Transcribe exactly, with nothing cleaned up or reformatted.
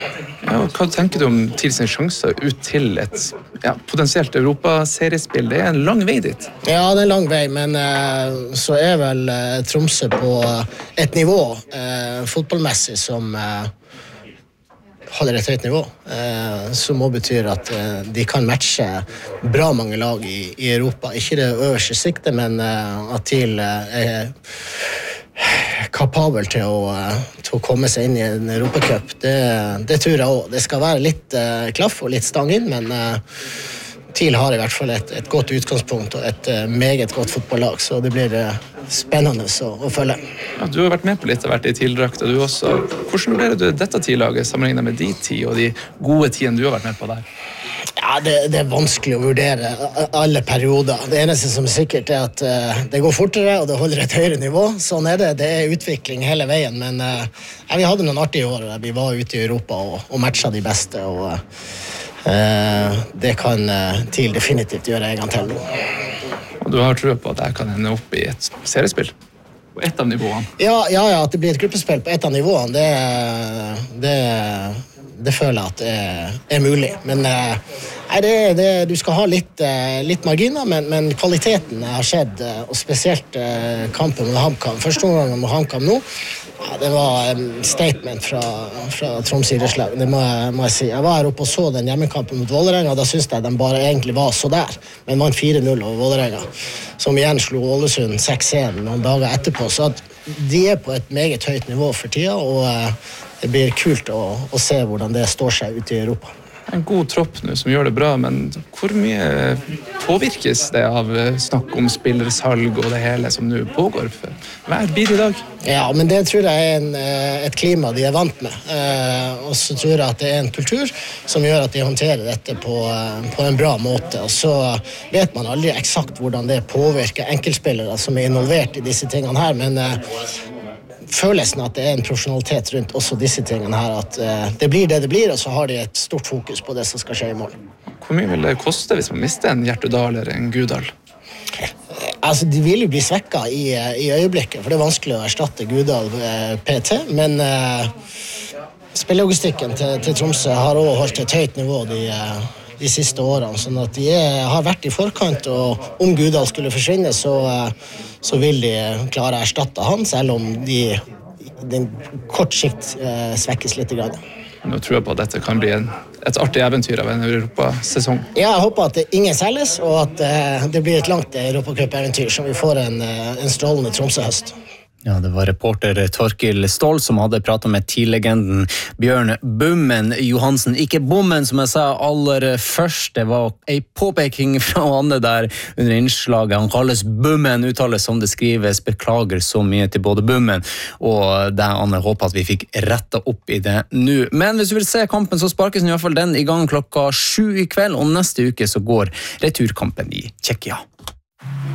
Ja, hva tenker du om TIL sine sjanser ut til et ja, potensielt Europaseriespill? Det er en lang vei dit. Ja, det er en lang vei, men uh, så er vel uh, Tromsø på et nivå uh, fotballmessig som uh, holder et høyt nivå, uh, som må betyr at uh, de kan matche bra mange lag i, i Europa. Ikke det øverste siktet, men uh, at TIL uh, er kapabel til å, til å komme seg inn i en Europacup. Det, det tror jeg også. Det skal være litt uh, klaff og litt stang inn, men uh, TIL har i hvert fall et, et godt utgangspunkt og et uh, meget godt fotballag, så det blir uh, spennende å, å følge. Ja, du har vært med på litt, har vært i TIL-drakta du også. Hvordan vurderer du dette TIL-laget sammenlignet med de ti og de gode tidene du har vært med på der? Ja, det, det er vanskelig å vurdere alle perioder. Det eneste som er sikkert er at uh, det går fortere, og det holder et høyere nivå. Sånn er det. Det er utvikling hele veien, men uh, ja, vi hadde noen artige år. Vi var ute i Europa og, og matcha de beste, og uh, det kan uh, TIL definitivt gjøre en gang til nå. Og du har tro på at jeg kan ende opp i et seriespill? På ett av nivåene? Ja, ja, ja, at det blir et gruppespill på ett av nivåene, det, det, det føler jeg at det er, er mulig. Men nei, det, det, du skal ha litt, litt marginer, men, men kvaliteten har skjedd, og spesielt kampen med HamKam. Første omgang med HamKam nå, ja, det var en statement fra, fra Troms idrettslag, det må jeg, må jeg si. Jeg var her oppe og så den hjemmekampen mot Vålerenga, og da synes jeg de bare egentlig var så der. Men vant fire null over Vålerenga, som igjen slo Ålesund seks en noen dager etterpå. Så at de er på et meget høyt nivå for tida, og det blir kult å, å se hvordan det står seg ute i Europa. En god tropp nå som gjør det bra, men hvor mye påvirkes det av snakk om spillersalg og det hele som nå pågår hver bil i dag? Ja, men det tror jeg er en, et klima de er vant med. Eh, og så tror jeg at det er en kultur som gjør at de håndterer dette på, på en bra måte. Og så vet man aldri eksakt hvordan det påvirker enkeltspillere som er involvert i disse tingene her, men eh, følelsen at det er en profesjonalitet rundt også disse tingene her, at uh, det blir det det blir, og så har de et stort fokus på det som skal skje i morgen. Hvor mye vil det koste hvis man mister en Hjertudal eller en Gudal? Altså, de vil jo bli svekket i, i øyeblikket, for det er vanskelig å erstatte Gudal uh, P T, men uh, spillelogistikken til, til Tromsø har også holdt et høyt nivå de, uh, de siste årene, sånn at de er, har vært i forkant, og om Gudal skulle forsvinne, så uh, så vil de klare å erstatte han, selv om de den kort sikt eh, svekkes litt i grad. Nå tror jeg på at dette kan bli en, et artig eventyr av en Europasesong. Ja, jeg håper at ingen selges, og at eh, det blir et langt Europacup-eventyr, så vi får en, en strålende Tromsø-høst. Ja, det var reporter Torkil Ståhl som hadde pratet med TIL-legenden Bjørn Bummen Johansen. Ikke Bommen, som jeg sa aller først. Det var en påpeking fra Anne der under innslaget. Han kalles Bummen, uttales som det skrives. Beklager så mye til både Bummen og det, Anne. Håper at vi fikk rettet opp i det nå. Men hvis du vil se kampen, så sparkes i hvert fall den i gang klokka sju i kveld, og neste uke så går returkampen i Tsjekkia.